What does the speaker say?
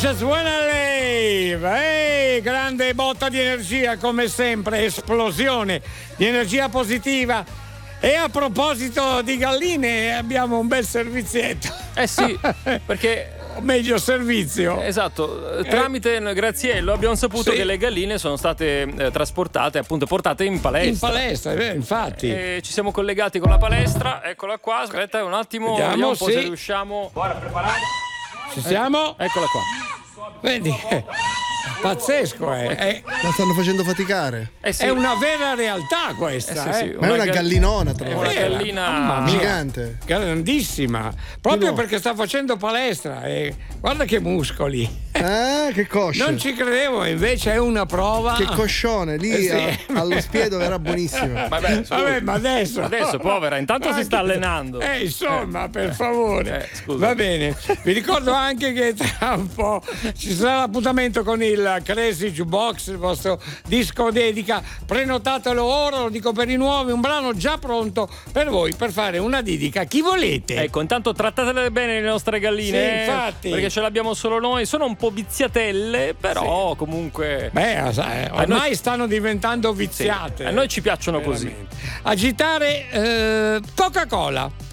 Just Wanna Live. Grande botta di energia come sempre, esplosione di energia positiva. E a proposito di galline, abbiamo un bel servizietto. Sì, perché o meglio servizio. Esatto, tramite Graziello abbiamo saputo che le galline sono state trasportate, appunto portate in palestra. In palestra, infatti. E ci siamo collegati con la palestra, eccola qua, aspetta un attimo, vediamo un po' se riusciamo. Guarda, preparato. Ci siamo? Eccola qua. Vedi, pazzesco, La stanno facendo faticare. Sì. È una vera realtà questa, sì. Ma è una gallinona, tra l'altro. Una gallina gigante, grandissima, proprio perché sta facendo palestra e guarda che muscoli. Che cosce. Non ci credevo, invece è una prova. Che coscione, lì allo spiedo era buonissimo. Vabbè, ma adesso povera, intanto si sta allenando. Insomma, per favore. Scusa. Va bene. Vi ricordo anche che tra un po' ci sarà l'appuntamento con il Crazy Jukebox, il vostro disco dedica. Prenotatelo ora, lo dico per i nuovi, un brano già pronto per voi per fare una dedica a chi volete. Ecco, intanto trattatele bene le nostre galline. Sì, infatti. Perché ce l'abbiamo solo noi, sono un po' viziatelle, però comunque. Ormai stanno diventando viziate. Sì. A noi ci piacciono così. Agitare Coca-Cola.